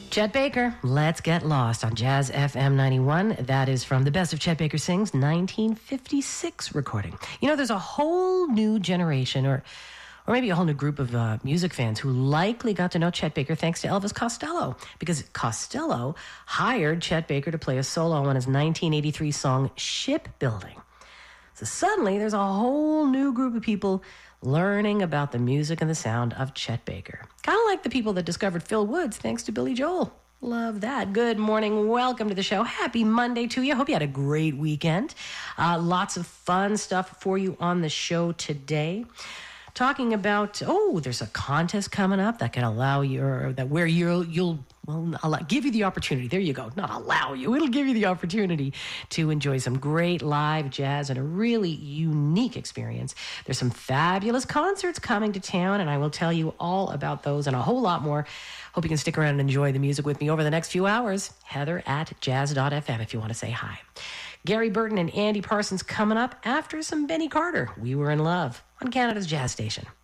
Chet Baker, Let's Get Lost on Jazz FM 91. That is from the Best of Chet Baker Sings 1956 recording. You know, there's a whole new generation or maybe a whole new group of music fans who likely got to know Chet Baker thanks to Elvis Costello, because Costello hired Chet Baker to play a solo on his 1983 song Shipbuilding. So suddenly there's a whole new group of people learning about the music and the sound of Chet Baker. Kind of like the people that discovered Phil Woods thanks to Billy Joel. Love that. Good morning. Welcome to the show. Happy Monday to you. Hope you had a great weekend. Lots of fun stuff for you on the show today. Talking about, there's a contest coming up that can allow you, or that where you'll give you the opportunity. There you go. Not allow you. It'll give you the opportunity to enjoy some great live jazz and a really unique experience. There's some fabulous concerts coming to town, and I will tell you all about those and a whole lot more. Hope you can stick around and enjoy the music with me over the next few hours. Heather at jazz.fm if you want to say hi. Gary Burton and Andy Parsons coming up after some Benny Carter. We Were in Love on Canada's Jazz Station.